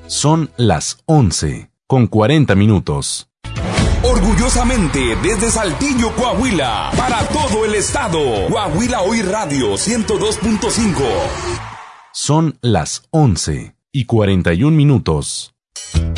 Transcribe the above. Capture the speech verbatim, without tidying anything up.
Son las once con cuarenta minutos. Orgullosamente desde Saltillo, Coahuila, para todo el estado. Coahuila Hoy Radio ciento dos punto cinco. Son las once y cuarenta y un minutos.